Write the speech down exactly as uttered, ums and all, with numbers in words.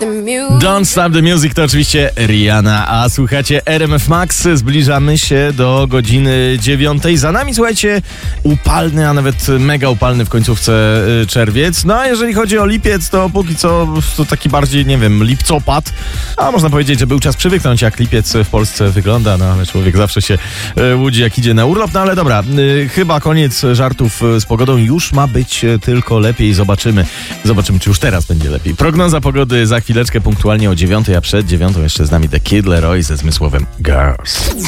Don't Stop the Music to oczywiście Rihanna, a słuchacie R M F Max. Zbliżamy się do godziny dziewiątej. Za nami, słuchajcie, upalny, a nawet mega upalny w końcówce czerwiec. No a jeżeli chodzi o lipiec, to póki co to taki bardziej, nie wiem, lipcopad. A można powiedzieć, że był czas przywyknąć, jak lipiec w Polsce wygląda, no ale człowiek zawsze się łudzi, jak idzie na urlop. No ale dobra, chyba koniec żartów z pogodą. Już ma być tylko lepiej. Zobaczymy. Zobaczymy, czy już teraz będzie lepiej. Prognoza pogody za chwileczkę, punktualnie o dziewiątej, a przed dziewiątą jeszcze z nami The Kid Laroi ze zmysłowym Girls.